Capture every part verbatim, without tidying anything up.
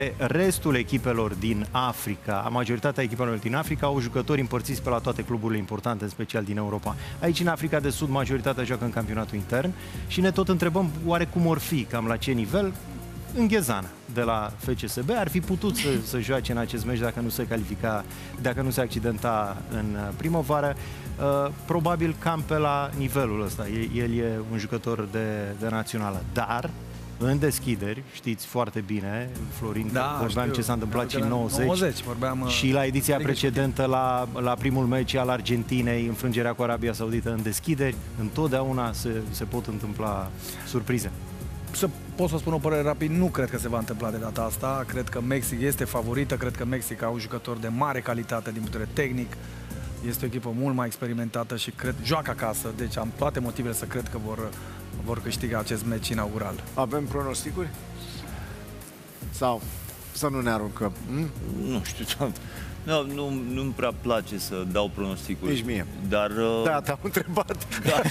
Restul echipelor din Africa, majoritatea echipelor din Africa au jucători împărțiți pe la toate cluburile importante, în special din Europa. Aici, în Africa de Sud, majoritatea joacă în campionatul intern și ne tot întrebăm oare cum or fi, cam la ce nivel. Înghezana de la F C S B ar fi putut să, să joace în acest meci dacă nu se califica, dacă nu se accidenta în primăvară. Uh, probabil cam pe la nivelul ăsta. El e un jucător de, de națională, dar în deschideri, știți foarte bine, Florin, da, vorbeam știu, ce s-a întâmplat și în nouăzeci, nouăzeci vorbeam, și la ediția precedentă, la, la primul meci al Argentinei, înfrângerea cu Arabia Saudită în deschideri, întotdeauna se, se pot întâmpla surprize. Să pot să spun o părere rapid, nu cred că se va întâmpla de data asta. Cred că Mexic este favorită, cred că Mexic au un jucător de mare calitate din punct de vedere tehnic. Este o echipă mult mai experimentată și cred joacă acasă, deci am toate motivele să cred că vor, vor câștiga acest meci inaugural. Avem pronosticuri? Sau să nu ne aruncăm? Hmm? Nu știu, nu, nu, nu-mi prea place să dau pronosticuri. Nici mie. Dar... Uh... Da, te-am întrebat. Da,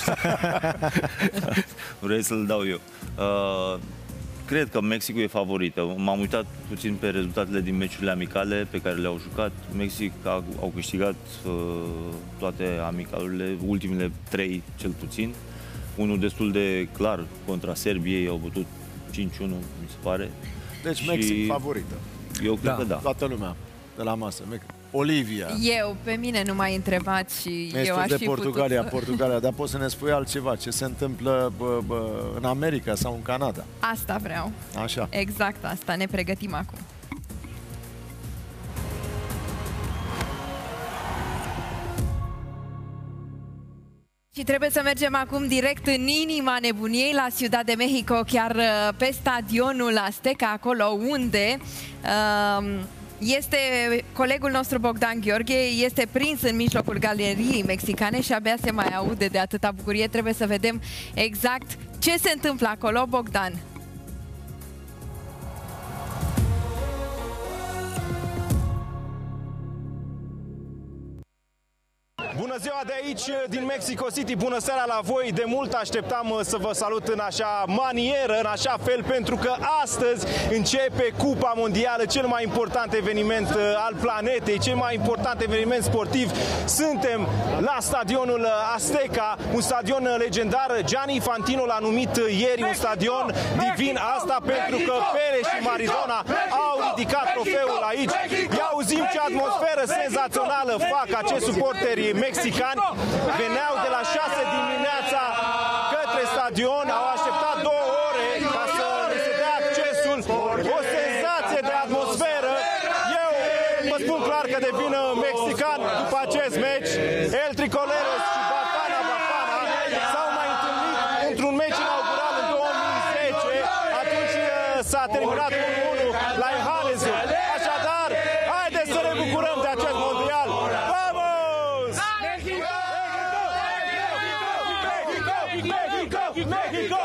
vrei să-l dau eu. Uh... Cred că Mexicul e favorită. M-am uitat puțin pe rezultatele din meciurile amicale pe care le-au jucat. Mexic a, au câștigat uh, toate amicalurile, ultimele trei cel puțin. Unul destul de clar contra Serbiei, au bătut cinci unu, mi se pare. Deci și Mexic favorită. Eu cred da. că da. Toată lumea de la masă. Olivia. Eu, pe mine nu m-ai întrebat și Este eu aș de fi Portugalia, putut... Portugalia, dar poți să ne spui altceva, ce se întâmplă bă, bă, în America sau în Canada? Asta vreau. Așa. Exact asta, ne pregătim acum. Și trebuie să mergem acum direct în inima nebuniei, la Ciudad de Mexico, chiar pe stadionul Azteca, acolo unde... Uh, Este colegul nostru Bogdan Gheorghe, este prins în mijlocul galeriei mexicane și abia se mai aude de atâta bucurie. Trebuie să vedem exact ce se întâmplă acolo, Bogdan. Bună ziua de aici, din Mexico City, bună seara la voi. De mult așteptam să vă salut în așa manieră, în așa fel, pentru că astăzi începe Cupa Mondială, cel mai important eveniment al planetei, cel mai important eveniment sportiv. Suntem la stadionul Azteca, un stadion legendar. Gianni Infantino l-a numit ieri un stadion divin, asta pentru că Pele și Maradona au ridicat trofeul aici. Ia auzim ce atmosferă senzațională fac acești suporteri mexicani. Veneau de la șase dimineața către stadion, au așteptat două ore ca să le se dea accesul. O senzație de atmosferă. Eu vă spun clar că devin mexican după acest meci. El Tricolero și Bafana Bafana s-au mai întâlnit într-un meci inaugural în două mii zece. Atunci s-a terminat unu unu la Johannesburg. Așadar, haideți să ne bucurăm de acest mondial. Vamos! Mexico! Mexico! Mexico!